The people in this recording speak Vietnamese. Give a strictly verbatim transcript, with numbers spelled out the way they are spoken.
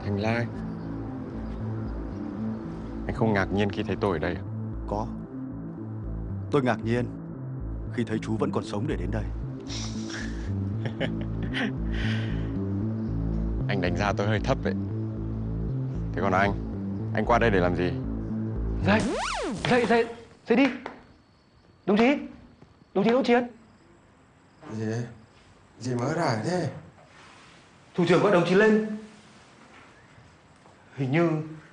Thành Lai, anh không ngạc nhiên khi thấy tôi ở đây à? Có. Tôi ngạc nhiên khi thấy chú vẫn còn sống để đến đây. Anh đánh giá tôi hơi thấp đấy. Thế còn anh, anh qua đây để làm gì? Dậy, dậy, dậy, dậy đi. Đồng chí, đồng chí Đỗ Chiến. Gì? Gì mới rải thế? Thủ trưởng gọi đồng chí lên. Hình như